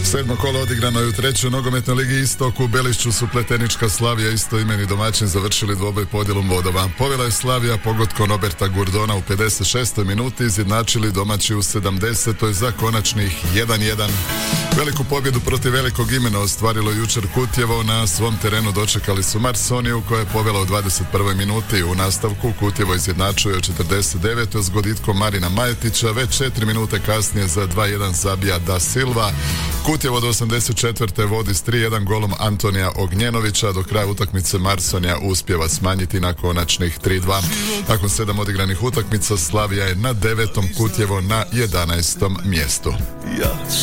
Sedmo kolo odigrano je u trećoj nogometnoj ligi Istok. U Belišću su Pletenička Slavija istoimeni domaćin završili dvoboj podjelom bodova. Povela je Slavija pogodkom Roberta Gurdona u 56. minuti, izjednačili domaći u 70. za konačnih 1-1. Veliku pobjedu protiv velikog imena ostvarilo jučer Kutjevo. Na svom terenu dočekali su Marsoniju koja je povela u 21. minuti. U nastavku Kutjevo izjednačuje u 49. s goditkom Marina Majetića. Već 4 minute kasnije za 2-1 zabija Da Silva. Kutjevo do 84. vodi s 3-1 golom Antonija Ognjenovića. Do kraja utakmice Marsonija uspijeva smanjiti na konačnih 3-2. Nakon 7 odigranih utakmica Slavija je na 9. Kutjevo na 11. mjestu.